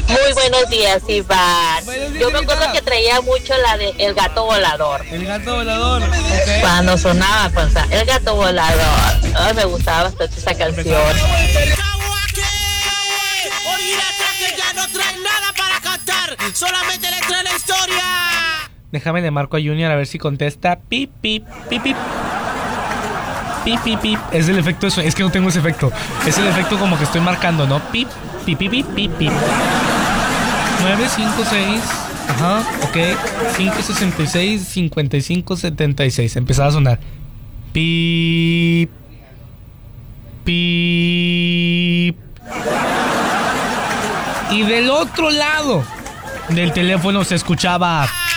Muy buenos días, Iván. Buenos días, Yo me acuerdo Evita. que traía mucho la de El Gato Volador. El gato volador. Ok. Cuando sonaba, El Gato Volador. Ay, me gustaba bastante esa canción. Que ya no trae nada para cantar, solamente le trae la historia. Déjame le marco a Junior a ver si contesta. Pip, pip, pip, pip. Pip, pip, pip. Es el efecto, es que no tengo ese efecto. Es el efecto como que estoy marcando, ¿no? Pip, pip, pip, pip, pip, pip. 956. Ajá, ok. 566 5576. Empezaba a sonar. Pip. Pip. Y del otro lado del teléfono se escuchaba.